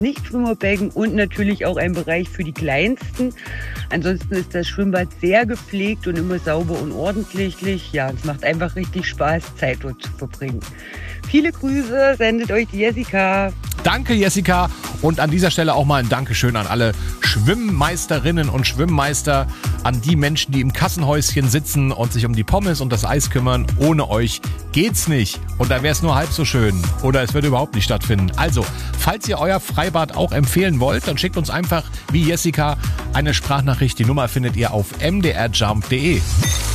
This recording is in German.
Nichtschwimmerbecken und natürlich auch ein Bereich für die Kleinsten. Ansonsten ist das Schwimmbad sehr gepflegt und immer sauber und ordentlich. Ja, es macht einfach richtig Spaß, Zeit dort zu verbringen. Viele Grüße, sendet euch die Jessica. Danke, Jessica. Und an dieser Stelle auch mal ein Dankeschön an alle Schwimmmeisterinnen und Schwimmmeister, an die Menschen, die im Kassenhäuschen sitzen und sich um die Pommes und das Eis kümmern. Ohne euch geht's nicht. Und da wäre es nur halb so schön. Oder es würde überhaupt nicht stattfinden. Also, falls ihr euer Freibad auch empfehlen wollt, dann schickt uns einfach, wie Jessica, eine Sprachnachricht. Die Nummer findet ihr auf mdrjump.de.